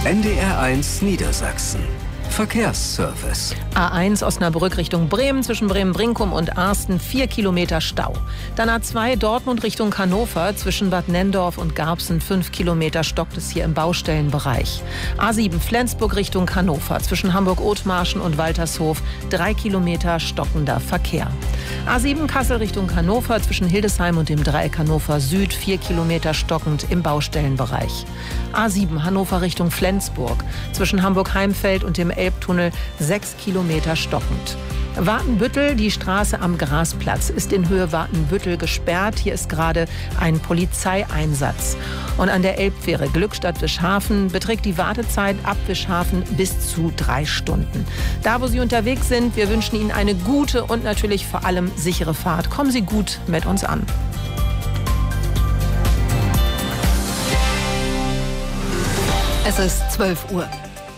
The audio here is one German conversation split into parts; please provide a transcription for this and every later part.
NDR1 Niedersachsen. Verkehrsservice. A1 Osnabrück Richtung Bremen, zwischen Bremen-Brinkum und Arsten 4 Kilometer Stau. Dann A2 Dortmund Richtung Hannover, zwischen Bad Nenndorf und Garbsen 5 Kilometer stockt es hier im Baustellenbereich. A7 Flensburg Richtung Hannover, zwischen Hamburg-Othmarschen und Waltershof 3 Kilometer stockender Verkehr. A7 Kassel Richtung Hannover, zwischen Hildesheim und dem Dreieck Hannover Süd 4 Kilometer stockend im Baustellenbereich. A7 Hannover Richtung Flensburg, zwischen Hamburg-Heimfeld und dem Elbtunnel 6 Kilometer stockend. Watenbüttel, die Straße am Grasplatz, ist in Höhe Watenbüttel gesperrt. Hier ist gerade ein Polizeieinsatz. Und an der Elbfähre Glückstadt-Wischhafen beträgt die Wartezeit ab Wischhafen bis zu 3 Stunden. Da, wo Sie unterwegs sind, wir wünschen Ihnen eine gute und natürlich vor allem sichere Fahrt. Kommen Sie gut mit uns an. Es ist 12 Uhr.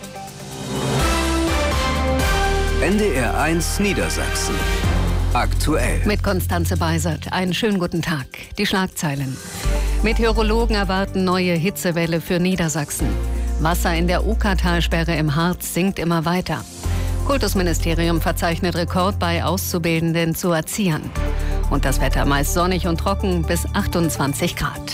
NDR1 Niedersachsen. Aktuell. Mit Konstanze Beisert. Einen schönen guten Tag. Die Schlagzeilen. Meteorologen erwarten neue Hitzewelle für Niedersachsen. Wasser in der Okertalsperre im Harz sinkt immer weiter. Kultusministerium verzeichnet Rekord bei Auszubildenden zu Erziehern. Und das Wetter meist sonnig und trocken bis 28 Grad.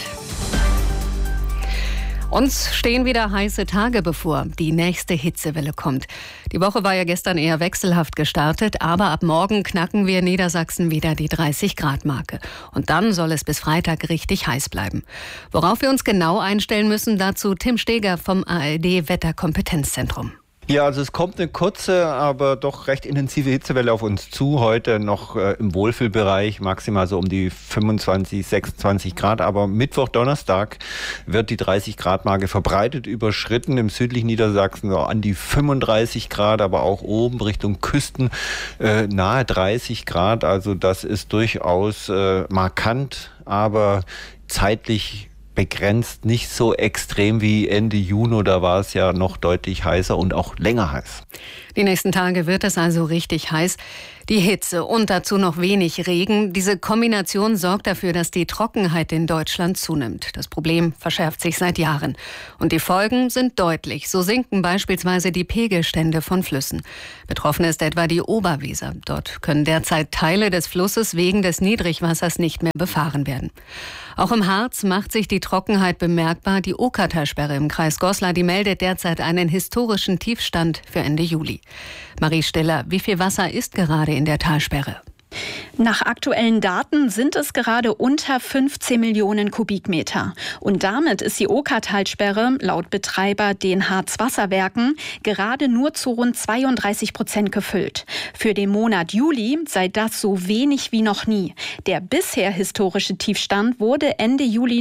Uns stehen wieder heiße Tage bevor. Die nächste Hitzewelle kommt. Die Woche war ja gestern eher wechselhaft gestartet, aber ab morgen knacken wir in Niedersachsen wieder die 30-Grad-Marke. Und dann soll es bis Freitag richtig heiß bleiben. Worauf wir uns genau einstellen müssen, dazu Tim Steger vom ARD-Wetterkompetenzzentrum. Ja, also es kommt eine kurze, aber doch recht intensive Hitzewelle auf uns zu. Heute noch im Wohlfühlbereich, maximal so um die 25, 26 Grad. Aber Mittwoch, Donnerstag wird die 30-Grad-Marke verbreitet überschritten. Im südlichen Niedersachsen so an die 35 Grad, aber auch oben Richtung Küsten nahe 30 Grad. Also das ist durchaus markant, aber zeitlich begrenzt, nicht so extrem wie Ende Juni, da war es ja noch deutlich heißer und auch länger heiß. Die nächsten Tage wird es also richtig heiß. Die Hitze und dazu noch wenig Regen. Diese Kombination sorgt dafür, dass die Trockenheit in Deutschland zunimmt. Das Problem verschärft sich seit Jahren. Und die Folgen sind deutlich. So sinken beispielsweise die Pegelstände von Flüssen. Betroffen ist etwa die Oberweser. Dort können derzeit Teile des Flusses wegen des Niedrigwassers nicht mehr befahren werden. Auch im Harz macht sich die Trockenheit bemerkbar. Die Okertalsperre im Kreis Goslar, die meldet derzeit einen historischen Tiefstand für Ende Juli. Marie Stiller, wie viel Wasser ist gerade in der Talsperre? Nach aktuellen Daten sind es gerade unter 15 Millionen Kubikmeter. Und damit ist die Okertalsperre laut Betreiber den Harzwasserwerken gerade nur zu rund 32% gefüllt. Für den Monat Juli sei das so wenig wie noch nie. Der bisher historische Tiefstand wurde Ende Juli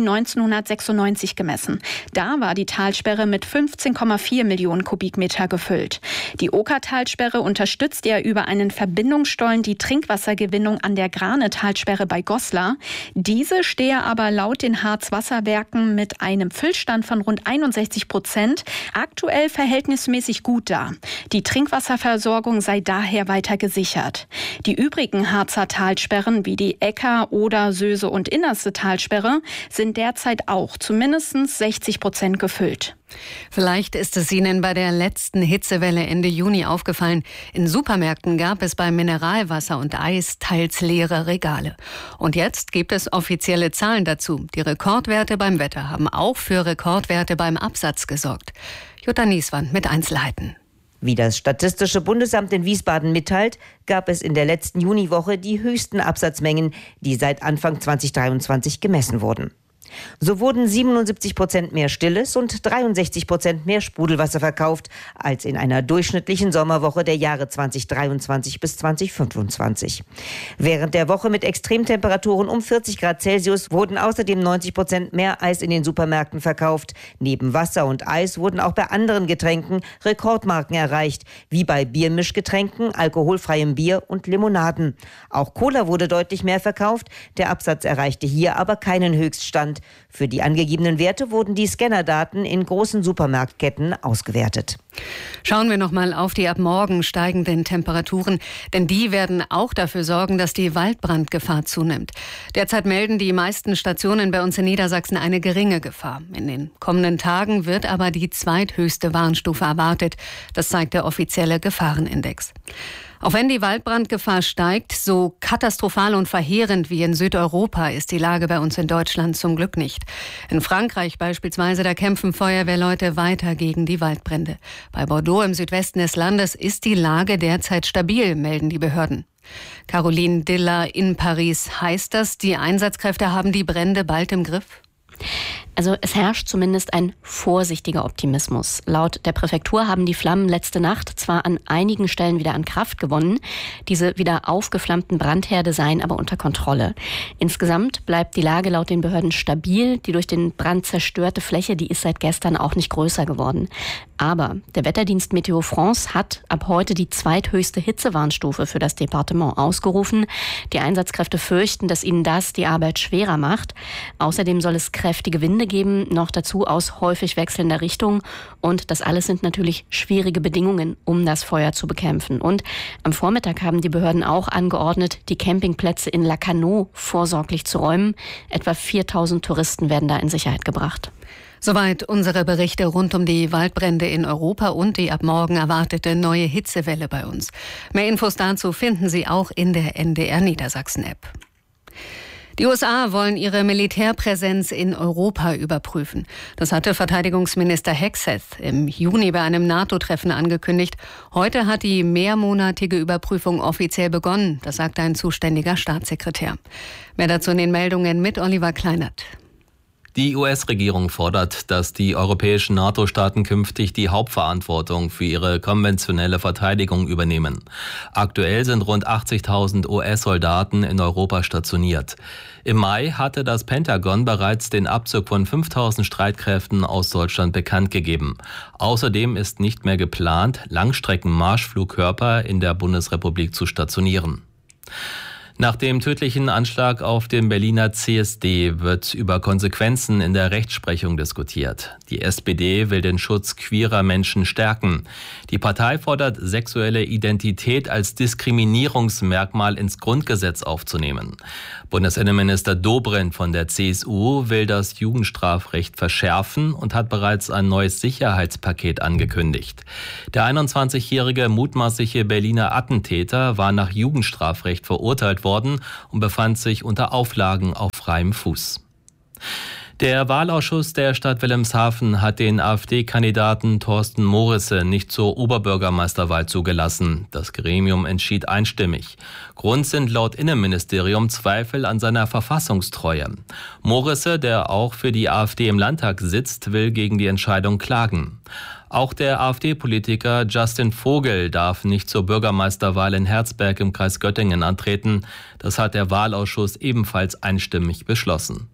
1996 gemessen. Da war die Talsperre mit 15,4 Millionen Kubikmeter gefüllt. Die Okertalsperre unterstützt ja über einen Verbindungsstollen die Trinkwassergewinnung an der Granetalsperre bei Goslar. Diese stehe aber laut den Harzwasserwerken mit einem Füllstand von rund 61% aktuell verhältnismäßig gut da. Die Trinkwasserversorgung sei daher weiter gesichert. Die übrigen Harzer Talsperren wie die Ecker, Oder, Söse und Innerste Talsperre sind derzeit auch zu mindestens 60% gefüllt. Vielleicht ist es Ihnen bei der letzten Hitzewelle Ende Juni aufgefallen. In Supermärkten gab es bei Mineralwasser und Eis teils leere Regale. Und jetzt gibt es offizielle Zahlen dazu. Die Rekordwerte beim Wetter haben auch für Rekordwerte beim Absatz gesorgt. Jutta Nieswand mit Einzelheiten. Wie das Statistische Bundesamt in Wiesbaden mitteilt, gab es in der letzten Juniwoche die höchsten Absatzmengen, die seit Anfang 2023 gemessen wurden. So wurden 77% mehr Stilles und 63% mehr Sprudelwasser verkauft als in einer durchschnittlichen Sommerwoche der Jahre 2023 bis 2025. Während der Woche mit Extremtemperaturen um 40 Grad Celsius wurden außerdem 90% mehr Eis in den Supermärkten verkauft. Neben Wasser und Eis wurden auch bei anderen Getränken Rekordmarken erreicht, wie bei Biermischgetränken, alkoholfreiem Bier und Limonaden. Auch Cola wurde deutlich mehr verkauft. Der Absatz erreichte hier aber keinen Höchststand Deutschland. Für die angegebenen Werte wurden die Scannerdaten in großen Supermarktketten ausgewertet. Schauen wir noch mal auf die ab morgen steigenden Temperaturen, denn die werden auch dafür sorgen, dass die Waldbrandgefahr zunimmt. Derzeit melden die meisten Stationen bei uns in Niedersachsen eine geringe Gefahr. In den kommenden Tagen wird aber die zweithöchste Warnstufe erwartet. Das zeigt der offizielle Gefahrenindex. Auch wenn die Waldbrandgefahr steigt, so katastrophal und verheerend wie in Südeuropa ist die Lage bei uns in Deutschland zum Glück nicht. In Frankreich beispielsweise, da kämpfen Feuerwehrleute weiter gegen die Waldbrände. Bei Bordeaux im Südwesten des Landes ist die Lage derzeit stabil, melden die Behörden. Caroline Diller in Paris, heißt das, die Einsatzkräfte haben die Brände bald im Griff? Also es herrscht zumindest ein vorsichtiger Optimismus. Laut der Präfektur haben die Flammen letzte Nacht zwar an einigen Stellen wieder an Kraft gewonnen, diese wieder aufgeflammten Brandherde seien aber unter Kontrolle. Insgesamt bleibt die Lage laut den Behörden stabil. Die durch den Brand zerstörte Fläche, die ist seit gestern auch nicht größer geworden. Aber der Wetterdienst Meteo France hat ab heute die zweithöchste Hitzewarnstufe für das Departement ausgerufen. Die Einsatzkräfte fürchten, dass ihnen das die Arbeit schwerer macht. Außerdem soll es kräftige Winde geben, noch dazu aus häufig wechselnder Richtung. Und das alles sind natürlich schwierige Bedingungen, um das Feuer zu bekämpfen. Und am Vormittag haben die Behörden auch angeordnet, die Campingplätze in Lacanau vorsorglich zu räumen. Etwa 4000 Touristen werden da in Sicherheit gebracht. Soweit unsere Berichte rund um die Waldbrände in Europa und die ab morgen erwartete neue Hitzewelle bei uns. Mehr Infos dazu finden Sie auch in der NDR Niedersachsen-App. Die USA wollen ihre Militärpräsenz in Europa überprüfen. Das hatte Verteidigungsminister Hegseth im Juni bei einem NATO-Treffen angekündigt. Heute hat die mehrmonatige Überprüfung offiziell begonnen, das sagte ein zuständiger Staatssekretär. Mehr dazu in den Meldungen mit Oliver Kleinert. Die US-Regierung fordert, dass die europäischen NATO-Staaten künftig die Hauptverantwortung für ihre konventionelle Verteidigung übernehmen. Aktuell sind rund 80.000 US-Soldaten in Europa stationiert. Im Mai hatte das Pentagon bereits den Abzug von 5.000 Streitkräften aus Deutschland bekannt gegeben. Außerdem ist nicht mehr geplant, Langstrecken-Marschflugkörper in der Bundesrepublik zu stationieren. Nach dem tödlichen Anschlag auf dem Berliner CSD wird über Konsequenzen in der Rechtsprechung diskutiert. Die SPD will den Schutz queerer Menschen stärken. Die Partei fordert, sexuelle Identität als Diskriminierungsmerkmal ins Grundgesetz aufzunehmen. Bundesinnenminister Dobrindt von der CSU will das Jugendstrafrecht verschärfen und hat bereits ein neues Sicherheitspaket angekündigt. Der 21-jährige mutmaßliche Berliner Attentäter war nach Jugendstrafrecht verurteilt worden und befand sich unter Auflagen auf freiem Fuß. Der Wahlausschuss der Stadt Wilhelmshaven hat den AfD-Kandidaten Thorsten Morisse nicht zur Oberbürgermeisterwahl zugelassen. Das Gremium entschied einstimmig. Grund sind laut Innenministerium Zweifel an seiner Verfassungstreue. Morisse, der auch für die AfD im Landtag sitzt, will gegen die Entscheidung klagen. Auch der AfD-Politiker Justin Vogel darf nicht zur Bürgermeisterwahl in Herzberg im Kreis Göttingen antreten. Das hat der Wahlausschuss ebenfalls einstimmig beschlossen.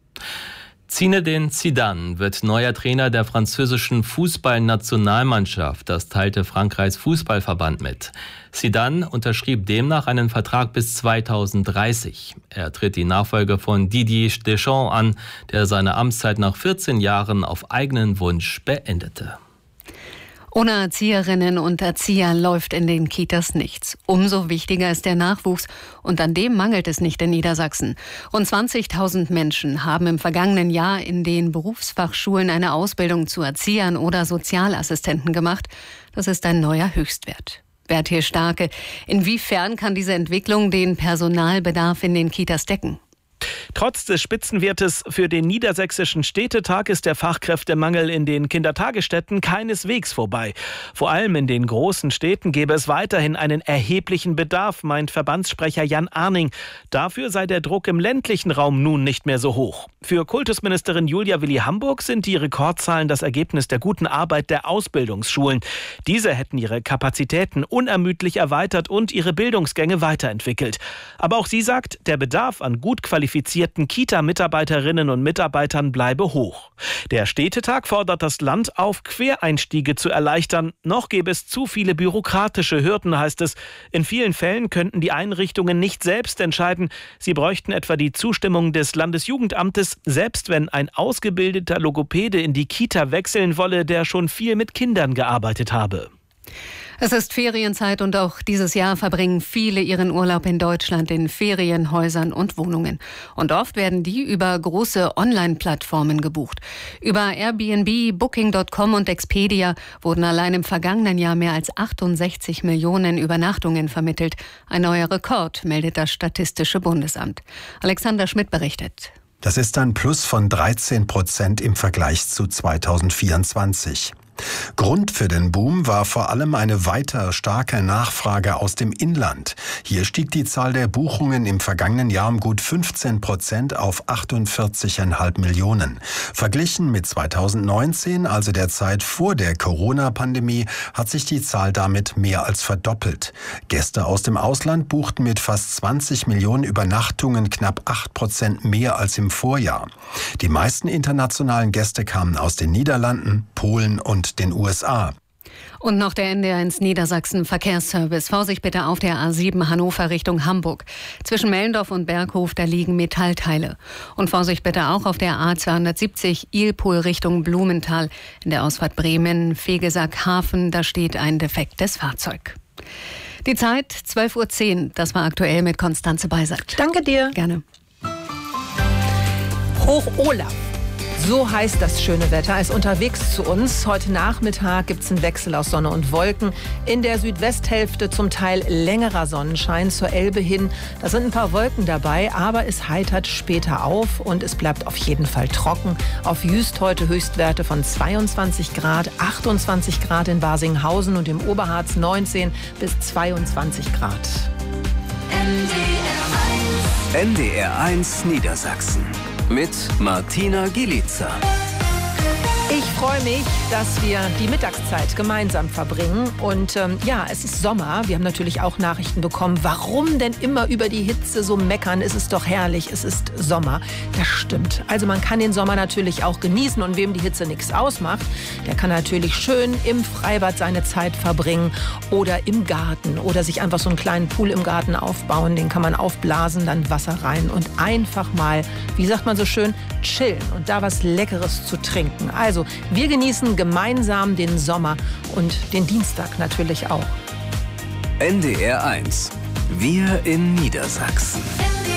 Zinedine Zidane wird neuer Trainer der französischen Fußballnationalmannschaft. Das teilte Frankreichs Fußballverband mit. Zidane unterschrieb demnach einen Vertrag bis 2030. Er tritt die Nachfolge von Didier Deschamps an, der seine Amtszeit nach 14 Jahren auf eigenen Wunsch beendete. Ohne Erzieherinnen und Erzieher läuft in den Kitas nichts. Umso wichtiger ist der Nachwuchs und an dem mangelt es nicht in Niedersachsen. Rund 20.000 Menschen haben im vergangenen Jahr in den Berufsfachschulen eine Ausbildung zu Erziehern oder Sozialassistenten gemacht. Das ist ein neuer Höchstwert. Bertil Starke, inwiefern kann diese Entwicklung den Personalbedarf in den Kitas decken? Trotz des Spitzenwertes für den Niedersächsischen Städtetag ist der Fachkräftemangel in den Kindertagesstätten keineswegs vorbei. Vor allem in den großen Städten gäbe es weiterhin einen erheblichen Bedarf, meint Verbandssprecher Jan Arning. Dafür sei der Druck im ländlichen Raum nun nicht mehr so hoch. Für Kultusministerin Julia Willi-Hamburg sind die Rekordzahlen das Ergebnis der guten Arbeit der Ausbildungsschulen. Diese hätten ihre Kapazitäten unermüdlich erweitert und ihre Bildungsgänge weiterentwickelt. Aber auch sie sagt, der Bedarf an gut qualifizierten qualifizierten Kita-Mitarbeiterinnen und Mitarbeitern bleibe hoch. Der Städtetag fordert das Land auf, Quereinstiege zu erleichtern. Noch gäbe es zu viele bürokratische Hürden, heißt es. In vielen Fällen könnten die Einrichtungen nicht selbst entscheiden. Sie bräuchten etwa die Zustimmung des Landesjugendamtes, selbst wenn ein ausgebildeter Logopäde in die Kita wechseln wolle, der schon viel mit Kindern gearbeitet habe. Es ist Ferienzeit und auch dieses Jahr verbringen viele ihren Urlaub in Deutschland in Ferienhäusern und Wohnungen. Und oft werden die über große Online-Plattformen gebucht. Über Airbnb, Booking.com und Expedia wurden allein im vergangenen Jahr mehr als 68 Millionen Übernachtungen vermittelt. Ein neuer Rekord, meldet das Statistische Bundesamt. Alexander Schmidt berichtet. Das ist ein Plus von 13% im Vergleich zu 2024. Grund für den Boom war vor allem eine weiter starke Nachfrage aus dem Inland. Hier stieg die Zahl der Buchungen im vergangenen Jahr um gut 15% auf 48,5 Millionen. Verglichen mit 2019, also der Zeit vor der Corona-Pandemie, hat sich die Zahl damit mehr als verdoppelt. Gäste aus dem Ausland buchten mit fast 20 Millionen Übernachtungen knapp 8% mehr als im Vorjahr. Die meisten internationalen Gäste kamen aus den Niederlanden, Polen und den USA. Und noch der NDR1 Niedersachsen Verkehrsservice. Vorsicht bitte auf der A7 Hannover Richtung Hamburg. Zwischen Mellendorf und Berghof, da liegen Metallteile. Und Vorsicht bitte auch auf der A270 Ilpol Richtung Blumenthal. In der Ausfahrt Bremen, Vegesack-Hafen, da steht ein defektes Fahrzeug. Die Zeit 12:10 Uhr. Das war aktuell mit Konstanze Beisert. Danke dir. Gerne. Hoch Olaf. So heißt das schöne Wetter, ist unterwegs zu uns. Heute Nachmittag gibt es einen Wechsel aus Sonne und Wolken. In der Südwesthälfte zum Teil längerer Sonnenschein zur Elbe hin. Da sind ein paar Wolken dabei, aber es heitert später auf und es bleibt auf jeden Fall trocken. Auf Jüst heute Höchstwerte von 22 Grad, 28 Grad in Barsinghausen und im Oberharz 19 bis 22 Grad. NDR1 Niedersachsen mit Martina Gielitzer. Ich freue mich, dass wir die Mittagszeit gemeinsam verbringen. Und ja, es ist Sommer. Wir haben natürlich auch Nachrichten bekommen. Warum denn immer über die Hitze so meckern? Es ist doch herrlich, es ist Sommer. Das stimmt. Also man kann den Sommer natürlich auch genießen. Und wem die Hitze nichts ausmacht, der kann natürlich schön im Freibad seine Zeit verbringen oder im Garten oder sich einfach so einen kleinen Pool im Garten aufbauen. Den kann man aufblasen, dann Wasser rein und einfach mal, wie sagt man so schön, chillen und da was Leckeres zu trinken. Also wir genießen gemeinsam den Sommer und den Dienstag natürlich auch. NDR1. Wir in Niedersachsen.